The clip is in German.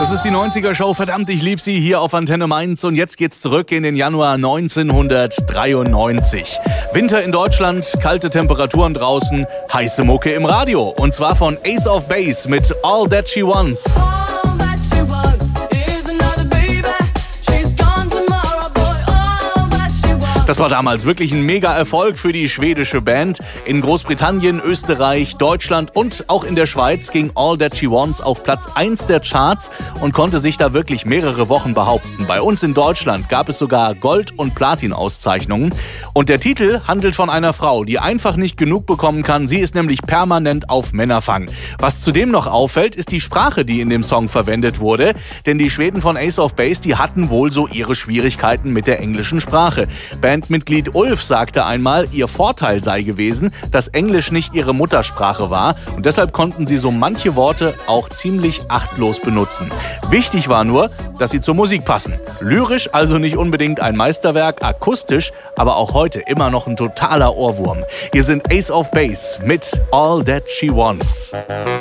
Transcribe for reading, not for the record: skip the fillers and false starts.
Das ist die 90er-Show, verdammt, ich lieb sie, hier auf Antenne Mainz. Und jetzt geht's zurück in den Januar 1993. Winter in Deutschland, kalte Temperaturen draußen, heiße Mucke im Radio. Und zwar von Ace of Base mit All That She Wants. Das war damals wirklich ein Mega-Erfolg für die schwedische Band. In Großbritannien, Österreich, Deutschland und auch in der Schweiz ging All That She Wants auf Platz 1 der Charts und konnte sich da wirklich mehrere Wochen behaupten. Bei uns in Deutschland gab es sogar Gold- und Platin-Auszeichnungen. Und der Titel handelt von einer Frau, die einfach nicht genug bekommen kann. Sie ist nämlich permanent auf Männerfang. Was zudem noch auffällt, ist die Sprache, die in dem Song verwendet wurde. Denn die Schweden von Ace of Base, die hatten wohl so ihre Schwierigkeiten mit der englischen Sprache. Bandmitglied Ulf sagte einmal, ihr Vorteil sei gewesen, dass Englisch nicht ihre Muttersprache war und deshalb konnten sie so manche Worte auch ziemlich achtlos benutzen. Wichtig war nur, dass sie zur Musik passen. Lyrisch also nicht unbedingt ein Meisterwerk, akustisch aber auch heute immer noch ein totaler Ohrwurm. Hier sind Ace of Base mit All That She Wants.